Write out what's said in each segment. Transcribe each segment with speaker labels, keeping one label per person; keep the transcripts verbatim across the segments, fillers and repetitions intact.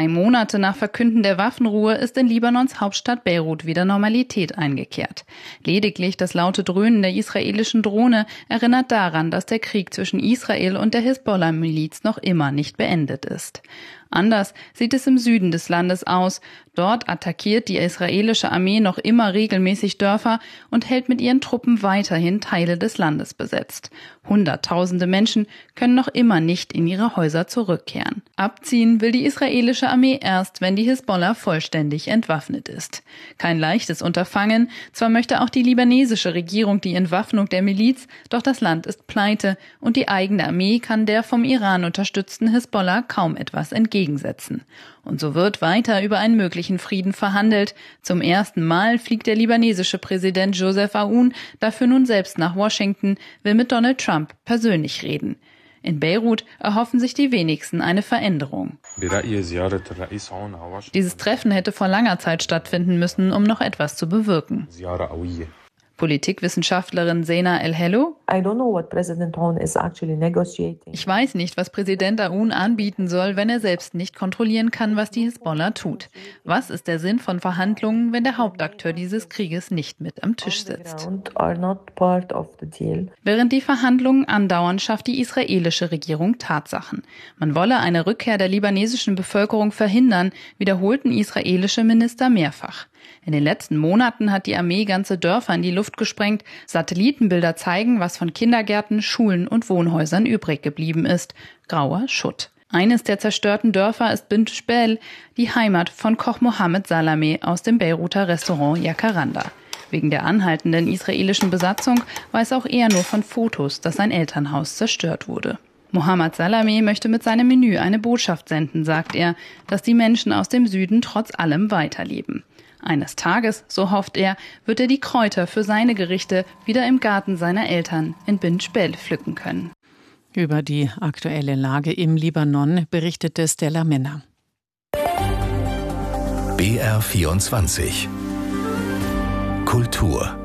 Speaker 1: Drei Monate nach Verkünden der Waffenruhe ist in Libanons Hauptstadt Beirut wieder Normalität eingekehrt. Lediglich das laute Dröhnen der israelischen Drohne erinnert daran, dass der Krieg zwischen Israel und der Hisbollah-Miliz noch immer nicht beendet ist. Anders sieht es im Süden des Landes aus. Dort attackiert die israelische Armee noch immer regelmäßig Dörfer und hält mit ihren Truppen weiterhin Teile des Landes besetzt. Hunderttausende Menschen können noch immer nicht in ihre Häuser zurückkehren. Abziehen will die israelische Armee erst, wenn die Hisbollah vollständig entwaffnet ist. Kein leichtes Unterfangen. Zwar möchte auch die libanesische Regierung die Entwaffnung der Miliz, doch das Land ist pleite und die eigene Armee kann der vom Iran unterstützten Hisbollah kaum etwas entgegensetzen. Und so wird weiter über einen möglichen Frieden verhandelt. Zum ersten Mal fliegt der libanesische Präsident Joseph Aoun dafür nun selbst nach Washington, will mit Donald Trump persönlich reden. In Beirut erhoffen sich die wenigsten eine Veränderung. Dieses Treffen hätte vor langer Zeit stattfinden müssen, um noch etwas zu bewirken. Politikwissenschaftlerin Sena El-Hello: Ich weiß nicht, was Präsident Aoun anbieten soll, wenn er selbst nicht kontrollieren kann, was die Hisbollah tut. Was ist der Sinn von Verhandlungen, wenn der Hauptakteur dieses Krieges nicht mit am Tisch sitzt? Während die Verhandlungen andauern, schafft die israelische Regierung Tatsachen. Man wolle eine Rückkehr der libanesischen Bevölkerung verhindern, wiederholten israelische Minister mehrfach. In den letzten Monaten hat die Armee ganze Dörfer in die Luft gesprengt. Satellitenbilder zeigen, was von Kindergärten, Schulen und Wohnhäusern übrig geblieben ist. Grauer Schutt. Eines der zerstörten Dörfer ist Bint Jbeil, die Heimat von Koch Mohammed Salameh aus dem Beiruter Restaurant Jacaranda. Wegen der anhaltenden israelischen Besatzung weiß auch er nur von Fotos, dass sein Elternhaus zerstört wurde. Mohammed Salameh möchte mit seinem Menü eine Botschaft senden, sagt er, dass die Menschen aus dem Süden trotz allem weiterleben. Eines Tages, so hofft er, wird er die Kräuter für seine Gerichte wieder im Garten seiner Eltern in Bint Jbeil pflücken können.
Speaker 2: Über die aktuelle Lage im Libanon berichtete Stella Menner.
Speaker 3: B R vierundzwanzig Kultur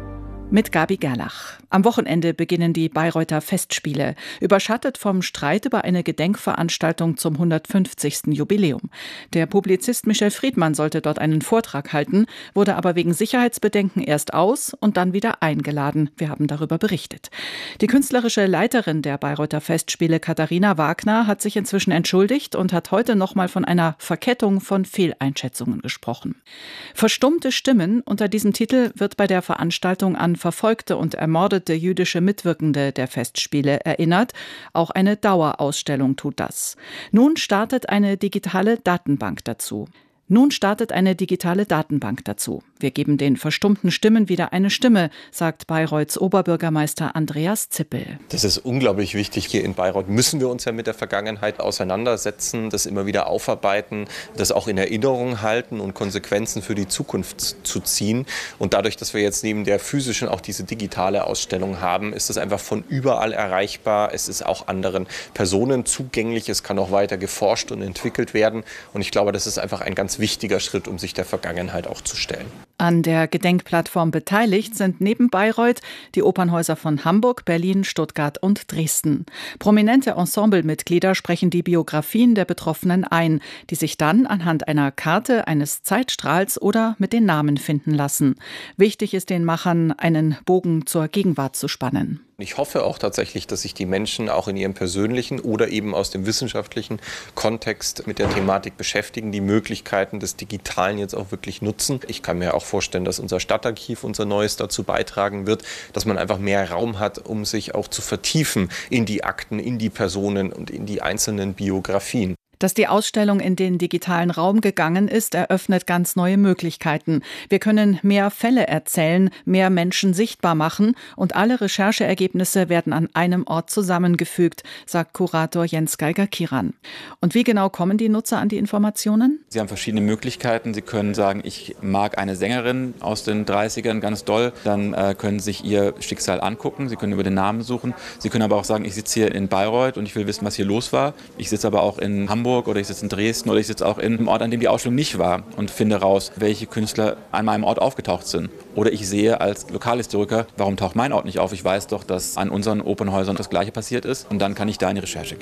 Speaker 2: mit Gabi Gerlach. Am Wochenende beginnen die Bayreuther Festspiele, überschattet vom Streit über eine Gedenkveranstaltung zum hundertfünfzigsten Jubiläum. Der Publizist Michel Friedmann sollte dort einen Vortrag halten, wurde aber wegen Sicherheitsbedenken erst aus und dann wieder eingeladen. Wir haben darüber berichtet. Die künstlerische Leiterin der Bayreuther Festspiele, Katharina Wagner, hat sich inzwischen entschuldigt und hat heute nochmal von einer Verkettung von Fehleinschätzungen gesprochen. Verstummte Stimmen, unter diesem Titel wird bei der Veranstaltung an verfolgte und ermordete jüdische Mitwirkende der Festspiele erinnert. Auch eine Dauerausstellung tut das. Nun startet eine digitale Datenbank dazu. Nun startet eine digitale Datenbank dazu. Wir geben den verstummten Stimmen wieder eine Stimme, sagt Bayreuths Oberbürgermeister Andreas Zippel.
Speaker 4: Das ist unglaublich wichtig. Hier in Bayreuth müssen wir uns ja mit der Vergangenheit auseinandersetzen, das immer wieder aufarbeiten, das auch in Erinnerung halten und Konsequenzen für die Zukunft zu ziehen. Und dadurch, dass wir jetzt neben der physischen auch diese digitale Ausstellung haben, ist das einfach von überall erreichbar. Es ist auch anderen Personen zugänglich. Es kann auch weiter geforscht und entwickelt werden. Und ich glaube, das ist einfach ein ganz wichtiger Schritt, um sich der Vergangenheit auch zu stellen.
Speaker 2: An der Gedenkplattform beteiligt sind neben Bayreuth die Opernhäuser von Hamburg, Berlin, Stuttgart und Dresden. Prominente Ensemblemitglieder sprechen die Biografien der Betroffenen ein, die sich dann anhand einer Karte, eines Zeitstrahls oder mit den Namen finden lassen. Wichtig ist den Machern, einen Bogen zur Gegenwart zu spannen.
Speaker 4: Ich hoffe auch tatsächlich, dass sich die Menschen auch in ihrem persönlichen oder eben aus dem wissenschaftlichen Kontext mit der Thematik beschäftigen, die Möglichkeiten des Digitalen jetzt auch wirklich nutzen. Ich kann mir auch vorstellen, dass unser Stadtarchiv, unser Neues, dazu beitragen wird, dass man einfach mehr Raum hat, um sich auch zu vertiefen in die Akten, in die Personen und in die einzelnen Biografien.
Speaker 2: Dass die Ausstellung in den digitalen Raum gegangen ist, eröffnet ganz neue Möglichkeiten. Wir können mehr Fälle erzählen, mehr Menschen sichtbar machen und alle Rechercheergebnisse werden an einem Ort zusammengefügt, sagt Kurator Jens Geiger-Kiran. Und wie genau kommen die Nutzer an die Informationen?
Speaker 5: Sie haben verschiedene Möglichkeiten. Sie können sagen, ich mag eine Sängerin aus den dreißigern ganz doll. Dann äh, können Sie sich ihr Schicksal angucken. Sie können über den Namen suchen. Sie können aber auch sagen, ich sitze hier in Bayreuth und ich will wissen, was hier los war. Ich sitze aber auch in Hamburg. Oder ich sitze in Dresden oder ich sitze auch in einem Ort, an dem die Ausstellung nicht war und finde raus, welche Künstler an meinem Ort aufgetaucht sind. Oder ich sehe als Lokalhistoriker, warum taucht mein Ort nicht auf? Ich weiß doch, dass an unseren Opernhäusern das Gleiche passiert ist und dann kann ich da in die Recherche gehen.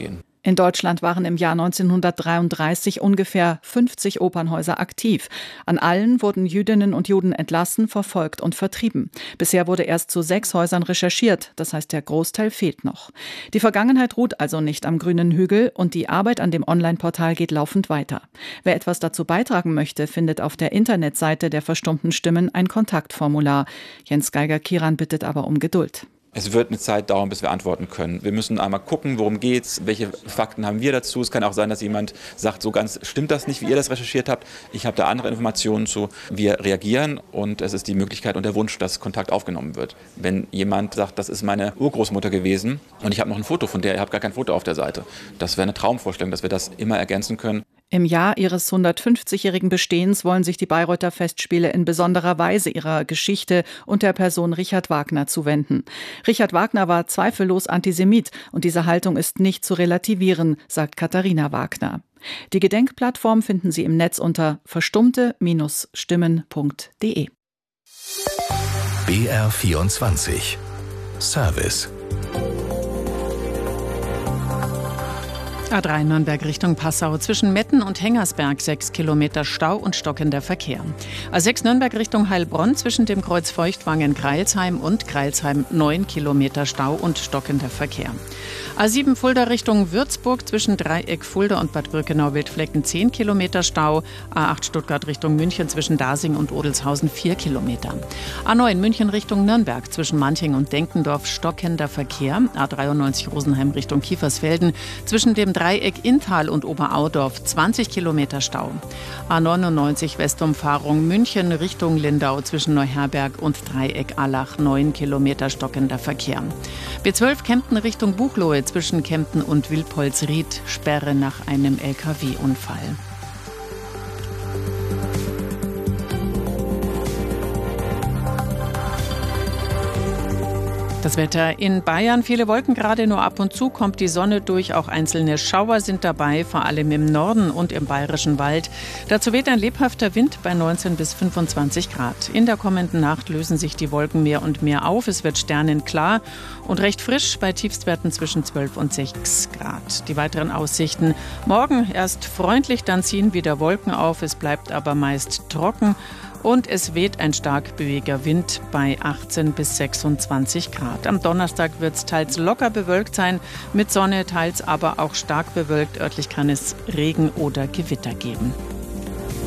Speaker 2: In Deutschland waren im Jahr neunzehnhundertdreiunddreißig ungefähr fünfzig Opernhäuser aktiv. An allen wurden Jüdinnen und Juden entlassen, verfolgt und vertrieben. Bisher wurde erst zu sechs Häusern recherchiert, das heißt, der Großteil fehlt noch. Die Vergangenheit ruht also nicht am grünen Hügel und die Arbeit an dem Online-Portal geht laufend weiter. Wer etwas dazu beitragen möchte, findet auf der Internetseite der verstummten Stimmen ein Kontaktformular. Jens Geiger-Kieran bittet aber um Geduld.
Speaker 5: Es wird eine Zeit dauern, bis wir antworten können. Wir müssen einmal gucken, worum geht's, welche Fakten haben wir dazu. Es kann auch sein, dass jemand sagt, so ganz stimmt das nicht, wie ihr das recherchiert habt. Ich habe da andere Informationen zu. Wir reagieren und es ist die Möglichkeit und der Wunsch, dass Kontakt aufgenommen wird. Wenn jemand sagt, das ist meine Urgroßmutter gewesen und ich habe noch ein Foto von der, ihr habt gar kein Foto auf der Seite. Das wäre eine Traumvorstellung, dass wir das immer ergänzen können.
Speaker 2: Im Jahr ihres hundertfünfzigjährigen Bestehens wollen sich die Bayreuther Festspiele in besonderer Weise ihrer Geschichte und der Person Richard Wagner zuwenden. Richard Wagner war zweifellos Antisemit und diese Haltung ist nicht zu relativieren, sagt Katharina Wagner. Die Gedenkplattform finden Sie im Netz unter verstummte Stimmen punkt de.
Speaker 3: B R vierundzwanzig Service.
Speaker 6: A drei Nürnberg Richtung Passau. Zwischen Metten und Hengersberg sechs Kilometer Stau und stockender Verkehr. A sechs Nürnberg Richtung Heilbronn zwischen dem Kreuz Feuchtwangen-Greilsheim und Greilsheim neun Kilometer Stau und stockender Verkehr. A sieben Fulda Richtung Würzburg zwischen Dreieck Fulda und Bad Birkenau-Wildflecken zehn Kilometer Stau. A acht Stuttgart Richtung München zwischen Dasing und Odelshausen vier Kilometer. A neun München Richtung Nürnberg zwischen Manching und Denkendorf stockender Verkehr. A dreiundneunzig Rosenheim Richtung Kiefersfelden zwischen dem Dreieck Inntal und Oberaudorf zwanzig Kilometer Stau. A neunundneunzig Westumfahrung München Richtung Lindau zwischen Neuherberg und Dreieck Allach neun Kilometer stockender Verkehr. B zwölf Kempten Richtung Buchloe zwischen Kempten und Wilpolsried Sperre nach einem L K W-Unfall. Das Wetter in Bayern, viele Wolken, gerade nur ab und zu kommt die Sonne durch, auch einzelne Schauer sind dabei, vor allem im Norden und im Bayerischen Wald. Dazu weht ein lebhafter Wind bei neunzehn bis fünfundzwanzig Grad. In der kommenden Nacht lösen sich die Wolken mehr und mehr auf, es wird sternenklar und recht frisch bei Tiefstwerten zwischen zwölf und sechs Grad. Die weiteren Aussichten: morgen erst freundlich, dann ziehen wieder Wolken auf, es bleibt aber meist trocken. Und es weht ein stark böiger Wind bei achtzehn bis sechsundzwanzig Grad. Am Donnerstag wird es teils locker bewölkt sein, mit Sonne, teils aber auch stark bewölkt. Örtlich kann es Regen oder Gewitter geben.